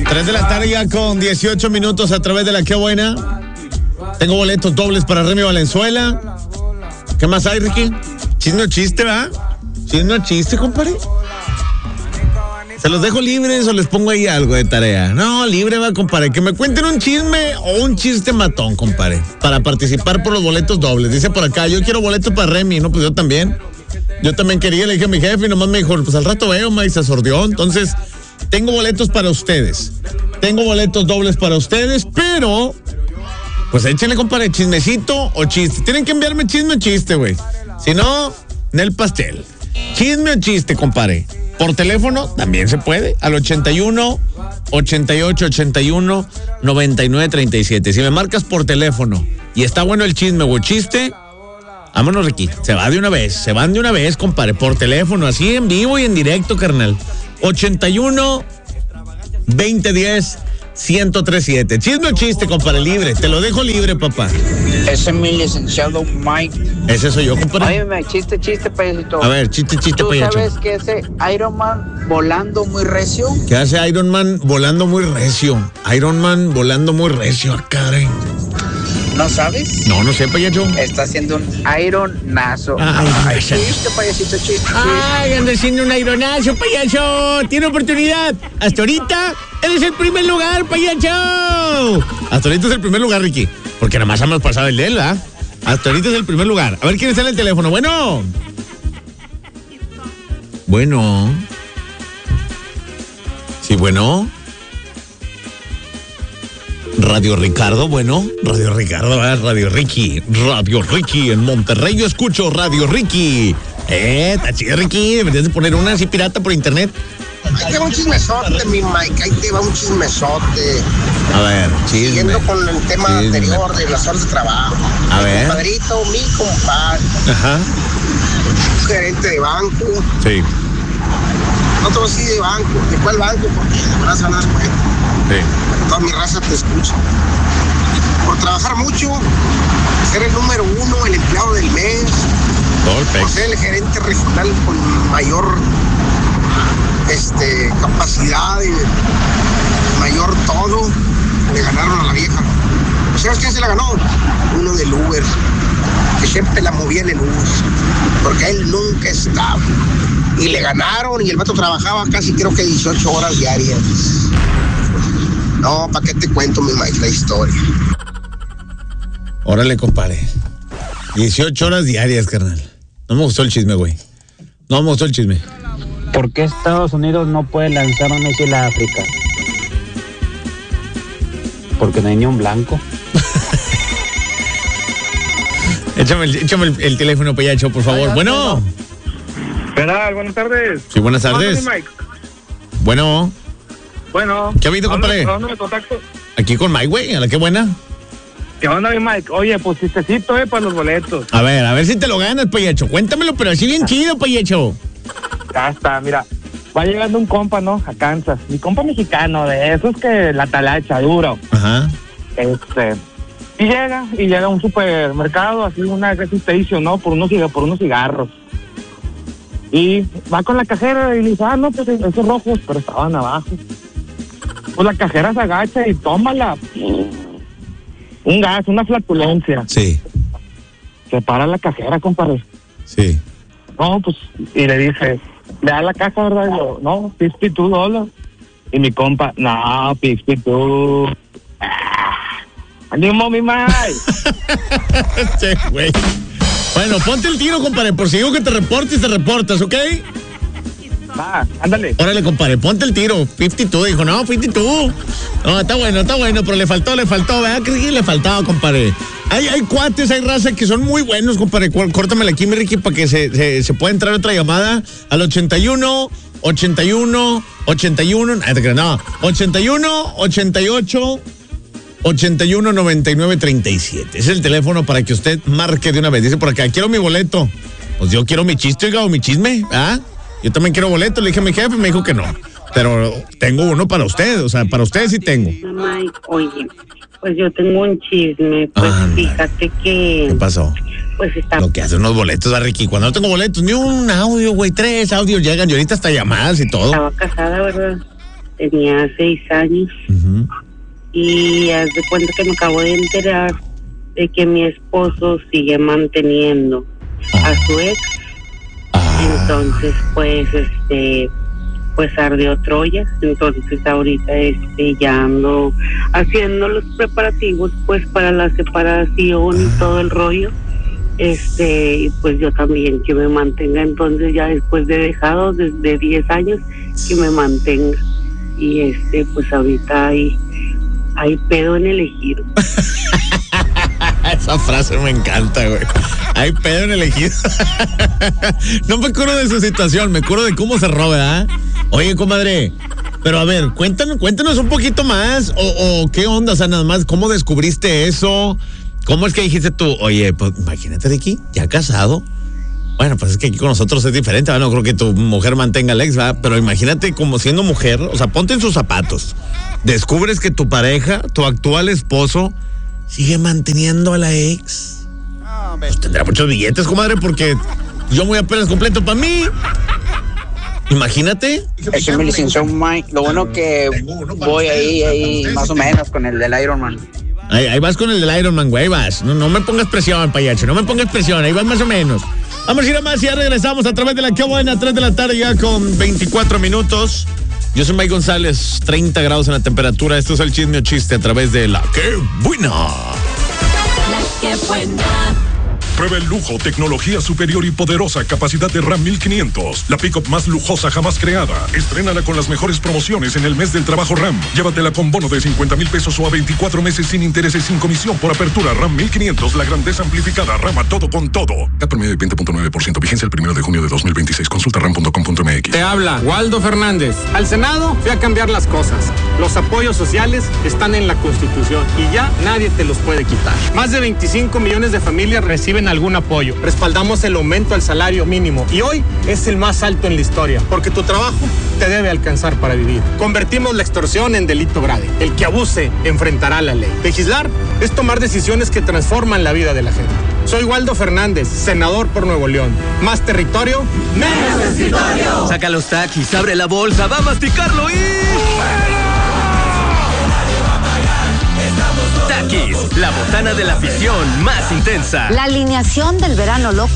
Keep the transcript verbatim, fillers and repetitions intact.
tres de la tarde ya con dieciocho minutos a través de la Qué Buena. Tengo boletos dobles para Remy Valenzuela. ¿Qué más hay, Ricky? Chisme o chiste, ¿va? Chisme o chiste, compadre. ¿Se los dejo libres o les pongo ahí algo de tarea? No, libre, va, compadre. Que me cuenten un chisme o un chiste matón, compadre, para participar por los boletos dobles. Dice por acá, yo quiero boletos para Remy. No, pues yo también. Yo también quería, le dije a mi jefe y nomás me dijo, pues al rato veo, ma, y se sordió. Entonces, tengo boletos para ustedes. Tengo boletos dobles para ustedes, pero pues échenle, compadre, chismecito o chiste. Tienen que enviarme chisme o chiste, güey. Si no, en el pastel. Chisme o chiste, compadre. Por teléfono también se puede. Al ochenta y uno, ochenta y ocho, ochenta y uno, noventa y nueve, treinta y siete. Si me marcas por teléfono y está bueno el chisme o chiste, vámonos, Ricky. Se va de una vez. Se van de una vez, compadre. Por teléfono, así en vivo y en directo, carnal. ochenta y uno, veinte diez, ciento tres siete. Chisme o chiste, compadre, libre. Te lo dejo libre, papá. Ese es mi licenciado Mike. Ese soy yo, compadre. Oye, chiste, chiste, payasito. A ver, chiste, chiste, ¿Tú payacho. sabes que ese Iron Man volando muy recio? ¿Qué hace Iron Man volando muy recio? Iron Man volando muy recio, acá, caray. ¿No sabes? No, no sé, payacho. Está haciendo un ironazo. Ay, Ay, chiste, payasito, chiste, chiste. Ay, anda haciendo un ironazo, payacho. Tiene oportunidad. Hasta ahorita, eres el primer lugar, payacho. Hasta ahorita es el primer lugar, Ricky. Porque nada más hemos pasado el de él, ¿verdad? Hasta ahorita es el primer lugar. A ver quién está en el teléfono. Bueno. Bueno. Sí, bueno. Radio Ricardo, bueno. Radio Ricardo, ¿verdad? Radio Ricky. Radio Ricky en Monterrey. Yo escucho Radio Ricky. Eh, está chido, Ricky. Deberías de poner una así pirata por internet. Ahí te va un chismesote, mi Mike, ahí te va un chismesote. A ver, chisme. Siguiendo con el tema chisme. anterior de las horas de trabajo. A mi ver. compadrito, mi compadre, Ajá. un gerente de banco. Sí, Nosotros sí de banco. ¿De cuál banco? Porque de verdad se van a dar cuenta. sí. Toda mi raza te escucha. Por trabajar mucho, ser el número uno, el empleado del mes, Todo el por pex. ser el gerente regional con mayor este, capacidad y mayor todo, le ganaron a la vieja. ¿Sabes quién se la ganó? Uno del Uber, que siempre la movía en el Uber, porque él nunca estaba. Y le ganaron y el vato trabajaba casi creo que dieciocho horas diarias. No, ¿para qué te cuento, mi Mike, la historia? Órale, compadre. dieciocho horas diarias, carnal. No me gustó el chisme, güey. No me gustó el chisme. ¿Por qué Estados Unidos no puede lanzar un misil a África? Porque no hay ni un blanco. Échame el, échame el, el teléfono, payacho, por favor. Bueno. ¿Qué tal? Buenas tardes. Sí, buenas tardes. ¿Cómo Mike? Bueno. Bueno. ¿Qué ha habido, compadre? ¿A dónde me contacto? Aquí con Mike, güey. A la que buena. ¿Qué onda, mi Mike? Oye, pues chistecito, eh, para los boletos. A ver, a ver si te lo ganas, payacho. Cuéntamelo, pero así bien chido, payacho. Ya está, mira. Va llegando un compa, ¿no? A Kansas. Mi compa mexicano, de esos que la talacha, duro. Ajá. Este... Y llega, y llega a un supermercado, así una gas station, ¿no? Por unos, por unos cigarros. Y va con la cajera y le dice, ah, no, pues esos rojos, pero estaban abajo. Pues la cajera se agacha y tómala. Un gas, una flatulencia. Sí. Se para la cajera, compadre. Sí. No, pues, y le dice, le da la caja, ¿verdad? Y yo, no, cincuenta y dos dólares. Y mi compa, no, cincuenta y dos. ¡Ánimo, mi Mike! Sí, güey. Bueno, ponte el tiro, compadre. Por si digo que te reportes, te reportas, ¿ok? Va, ándale. Órale, compadre, ponte el tiro. cincuenta y dos, dijo, no, cincuenta y dos. No, está bueno, está bueno, pero le faltó, le faltó, ¿verdad? Creí que le faltaba, compadre. Hay, hay cuates, hay raza que son muy buenos, compadre. Córtamela aquí, mi Ricky, para que se, se, se pueda entrar otra llamada al ochenta y uno, ochenta y uno, ochenta y uno, no, ochenta y uno, ochenta y ocho, ochenta y uno, noventa y nueve, treinta y siete. Es el teléfono para que usted marque de una vez. Dice por acá, quiero mi boleto. Pues yo quiero mi chiste, oiga, o mi chisme, ¿ah? Yo también quiero boleto. Le dije a mi jefe, me dijo que no. Pero tengo uno para usted, o sea, para usted sí tengo. Mike, oye, pues yo tengo un chisme. Pues Ah, fíjate que... ¿Qué pasó? Pues está... Lo que hace unos boletos, ¿verdad, Ricky? Cuando no tengo boletos, ni un audio, güey, tres audios llegan y ahorita hasta llamadas y todo. Estaba casada, ¿verdad? tenía seis años. Uh-huh. Y haz de cuenta que me acabo de enterar de que mi esposo sigue manteniendo a su ex. Entonces, pues, este, pues ardió Troya. Entonces, ahorita, este, ya ando haciendo los preparativos, pues, para la separación y todo el rollo. Este, y pues yo también que me mantenga, entonces ya después de dejado desde diez años, que me mantenga. Y este, pues ahorita hay, hay pedo en el ejido. Esa frase me encanta, güey. Hay pedo en el ejido. No me acuerdo de su situación, me acuerdo de cómo cerró, ¿verdad? Oye, comadre, pero a ver, cuéntanos, cuéntanos un poquito más, o, o qué onda, o sea, nada más, ¿cómo descubriste eso? ¿Cómo es que dijiste tú, oye, pues imagínate, Ricky, ya casado? Bueno, pues es que aquí con nosotros es diferente, ¿verdad? No creo que tu mujer mantenga al ex, ¿verdad? Pero imagínate como siendo mujer, o sea, ponte en sus zapatos. Descubres que tu pareja, tu actual esposo, sigue manteniendo a la ex. Pues tendrá muchos billetes, comadre, porque yo muy apenas completo para mí. Imagínate. Eso me licenció Mike. Lo bueno que voy ahí, ahí, más o menos, con el del Iron Man. Ahí, ahí vas con el del Iron Man, güey, ahí vas. No, no me pongas presión, payacho, no me pongas presión, ahí vas más o menos. Vamos a ir a más y ya regresamos a través de la Qué Buena, tres de la tarde ya con veinticuatro minutos. Yo soy Mike González, treinta grados en la temperatura. Esto es el Chisme o Chiste a través de la Qué Buena. La Qué Buena. Prueba el lujo, tecnología superior y poderosa capacidad de RAM mil quinientos. La pick-up más lujosa jamás creada. Estrénala con las mejores promociones en el mes del trabajo RAM. Llévatela con bono de cincuenta mil pesos o a veinticuatro meses sin intereses, sin comisión por apertura. RAM mil quinientos, la grandeza amplificada. RAM a todo con todo. C A T promedio de veinte punto nueve por ciento. Vigencia el primero de junio de dos mil veintiséis. Consulta ram punto com punto m x. Te habla Waldo Fernández. Al Senado fui a cambiar las cosas. Los apoyos sociales están en la Constitución y ya nadie te los puede quitar. Más de veinticinco millones de familias reciben algún apoyo. Respaldamos el aumento al salario mínimo y hoy es el más alto en la historia, porque tu trabajo te debe alcanzar para vivir. Convertimos la extorsión en delito grave. El que abuse enfrentará la ley. Legislar es tomar decisiones que transforman la vida de la gente. Soy Waldo Fernández, senador por Nuevo León. Más territorio, menos escritorio. Saca los taquis, abre la bolsa, va a masticarlo y... Takis, la botana de la afición más intensa. La alineación del verano loco